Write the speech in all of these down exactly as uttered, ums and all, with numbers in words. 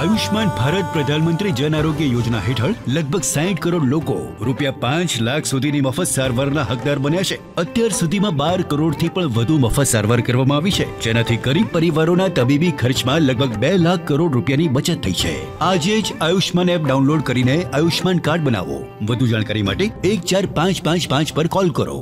આયુષ્માન ભારત પ્રધાનમંત્રી જન આરોગ્ય યોજના હેઠળ લગભગ સાઠ કરોડ લોકો રૂપિયા પાંચ લાખ સુધીની મફત સારવારના હકદાર બન્યા છે. અત્યાર સુધીમાં બાર કરોડથી પણ વધુ મફત સારવાર કરવામાં આવી છે, જેનાથી ગરીબ પરિવારોના તબીબી ખર્ચમાં લગભગ બે લાખ કરોડ રૂપિયાની બચત થઈ છે. આજે જ આયુષ્માન એપ ડાઉનલોડ કરીને આયુષ્માન કાર્ડ બનાવો. વધુ જાણકારી માટે એક ચાર પાંચ પાંચ પાંચ પર कॉल करो.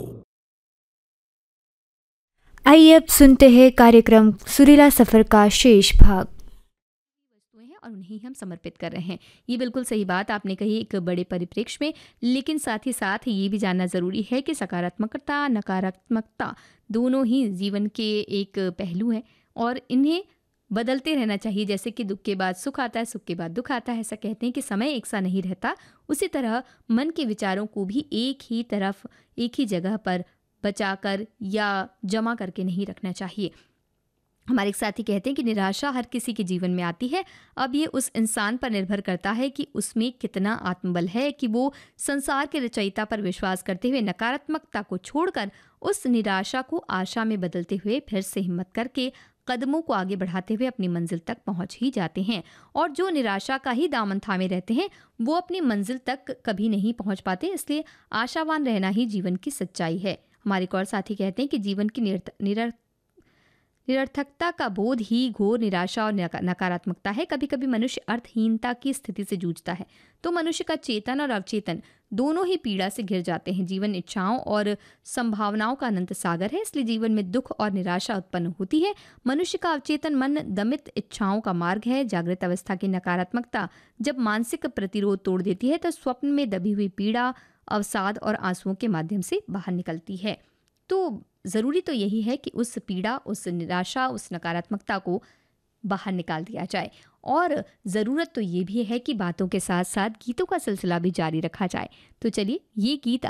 आइए अब सुनते हैं कार्यक्रम सुरीला सफर का शेष भाग. वस्तुएं हैं और उन्हें हम समर्पित कर रहे हैं. ये बिल्कुल सही बात आपने कही एक बड़े परिप्रेक्ष्य में, लेकिन साथ ही साथ ये भी जानना ज़रूरी है कि सकारात्मकता नकारात्मकता दोनों ही जीवन के एक पहलू हैं और इन्हें बदलते रहना चाहिए. जैसे कि दुख के बाद सुख आता है, सुख के बाद दुख आता है. ऐसा कहते हैं कि समय एक सा नहीं रहता. उसी तरह मन के विचारों को भी एक ही तरफ एक ही जगह पर बचाकर या जमा करके नहीं रखना चाहिए. हमारे एक साथी कहते हैं कि निराशा हर किसी के जीवन में आती है. अब ये उस इंसान पर निर्भर करता है कि उसमें कितना आत्मबल है कि वो संसार के रचयिता पर विश्वास करते हुए नकारात्मकता को छोड़कर उस निराशा को आशा में बदलते हुए फिर से हिम्मत करके कदमों को आगे बढ़ाते हुए अपनी मंजिल तक पहुंच ही जाते हैं. और जो निराशा का ही दामन थामे रहते हैं वो अपनी मंजिल तक कभी नहीं पहुंच पाते. इसलिए आशावान रहना ही जीवन की सच्चाई है. हमारे एक और साथी कहते हैं कि जीवन की निरर्थ निरर्थ निरर्थकता का बोध ही घोर निराशा और नकारात्मकता है. कभी कभी मनुष्य अर्थहीनता की स्थिति से जूझता है तो मनुष्य का चेतन और अवचेतन दोनों ही पीड़ा से घिर जाते हैं. जीवन इच्छाओं और संभावनाओं का अनंत सागर है, इसलिए जीवन में दुख और निराशा उत्पन्न होती है. मनुष्य का अवचेतन मन दमित इच्छाओं का मार्ग है. जागृत अवस्था की नकारात्मकता जब मानसिक प्रतिरोध तोड़ देती है तो स्वप्न में दबी हुई पीड़ा अवसाद और आंसुओं के माध्यम से बाहर निकलती है. तो ज़रूरी तो यही है कि उस पीड़ा, उस निराशा, उस नकारात्मकता को बाहर निकाल दिया जाए. और ज़रूरत तो ये भी है कि बातों के साथ साथ गीतों का सिलसिला भी जारी रखा जाए. तो चलिए ये गीत